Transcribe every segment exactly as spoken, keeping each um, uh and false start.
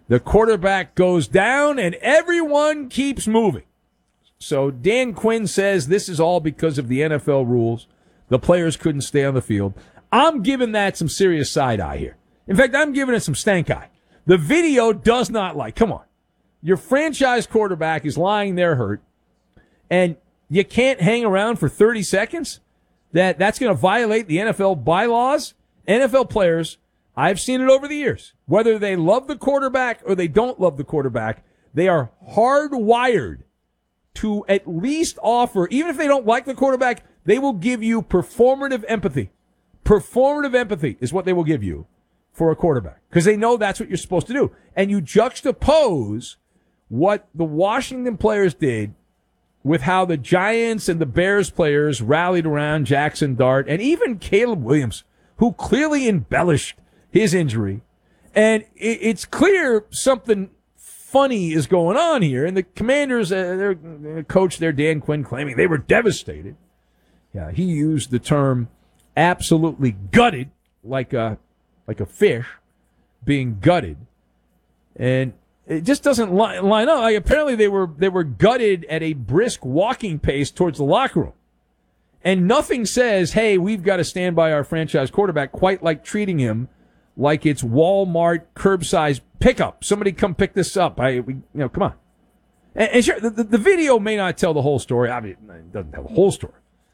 The quarterback goes down, and everyone keeps moving. So Dan Quinn says this is all because of the N F L rules. The players couldn't stay on the field. I'm giving that some serious side eye here. In fact, I'm giving it some stank eye. The video does not like, come on. Your franchise quarterback is lying there hurt, and you can't hang around for thirty seconds? That That's going to violate the N F L bylaws? N F L players, I've seen it over the years. Whether they love the quarterback or they don't love the quarterback, they are hardwired to at least offer, even if they don't like the quarterback, they will give you performative empathy. Performative empathy is what they will give you for a quarterback, because they know that's what you're supposed to do. And you juxtapose what the Washington players did with how the Giants and the Bears players rallied around Jackson Dart and even Caleb Williams, who clearly embellished his injury. And it's clear something funny is going on here. And the Commanders, uh, their coach there, Dan Quinn, claiming they were devastated. Yeah, he used the term absolutely gutted, like a, like a fish being gutted. And it just doesn't li- line up. Like, apparently they were they were gutted at a brisk walking pace towards the locker room. And nothing says, hey, we've got to stand by our franchise quarterback, quite like treating him like it's Walmart curbside pickup. Somebody come pick this up. I, we, you know, come on. And, and sure, the, the, the video may not tell the whole story. I mean, it doesn't tell the whole story.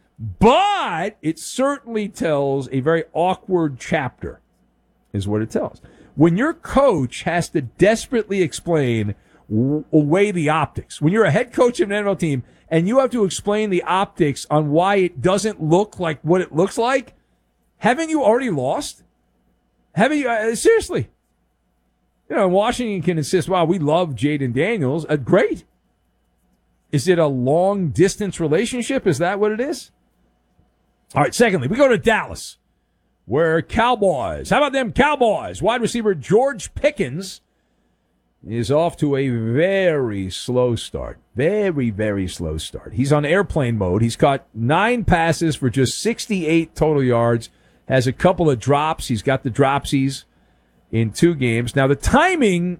But it certainly tells a very awkward chapter, is what it tells. When your coach has to desperately explain w- away the optics, when you're a head coach of an N F L team and you have to explain the optics on why it doesn't look like what it looks like, haven't you already lost? Haven't you? Uh, seriously. You know, Washington can insist, wow, we love Jaden Daniels. Uh, great. Is it a long-distance relationship? Is that what it is? All right, secondly, we go to Dallas, where Cowboys, how about them Cowboys? Wide receiver George Pickens is off to a very slow start. Very, very slow start. He's on airplane mode. He's caught nine passes for just sixty-eight total yards, has a couple of drops. He's got the dropsies in two games. Now, the timing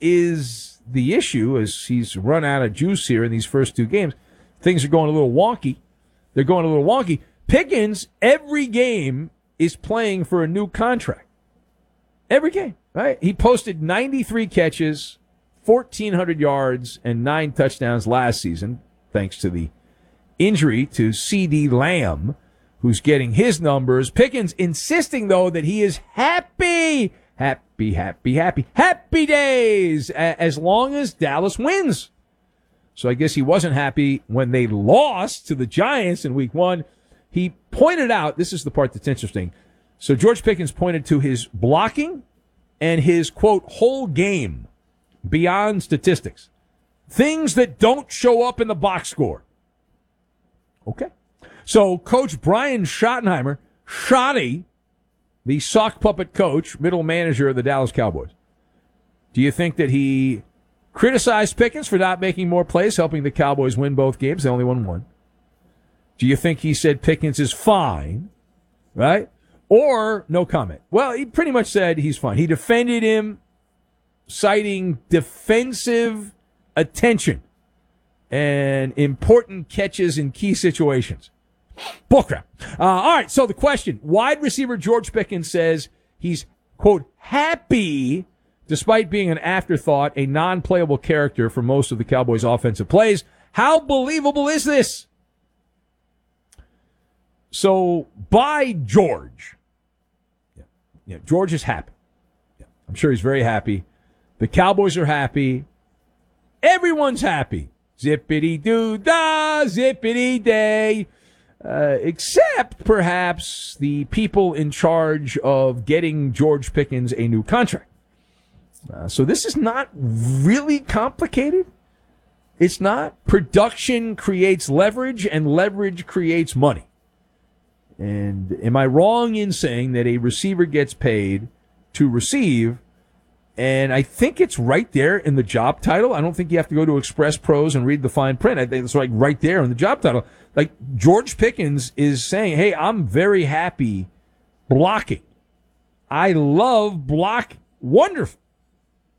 is the issue as he's run out of juice here in these first two games. Things are going a little wonky. They're going a little wonky. Pickens, every game, is playing for a new contract. Every game, right? He posted ninety-three catches, fourteen hundred yards, and nine touchdowns last season, thanks to the injury to CeeDee Lamb, who's getting his numbers. Pickens insisting, though, that he is happy, happy, happy, happy, happy days as long as Dallas wins. So I guess he wasn't happy when they lost to the Giants in week one. He pointed out, this is the part that's interesting. So George Pickens pointed to his blocking and his, quote, whole game beyond statistics. Things that don't show up in the box score. Okay. So Coach Brian Schottenheimer, Schotty, the sock puppet coach, middle manager of the Dallas Cowboys. Do you think that he criticized Pickens for not making more plays, helping the Cowboys win both games? They only won one. Do you think he said Pickens is fine, right? Or no comment? Well, he pretty much said he's fine. He defended him, citing defensive attention and important catches in key situations. Bullcrap. Uh, all right, so the question. Wide receiver George Pickens says he's, quote, happy despite being an afterthought, a non-playable character for most of the Cowboys' offensive plays. How believable is this? So, by George. Yeah, yeah, George is happy. Yeah, I'm sure he's very happy. The Cowboys are happy. Everyone's happy. Zippity-doo-dah, zippity-day. Uh, except, perhaps, the people in charge of getting George Pickens a new contract. Uh, so this is not really complicated. It's not. Production creates leverage, and leverage creates money. And am I wrong in saying that a receiver gets paid to receive? And I think it's right there in the job title. I don't think you have to go to Express Pros and read the fine print. I think it's like right there in the job title. Like George Pickens is saying, hey, I'm very happy blocking. I love block. Wonderful.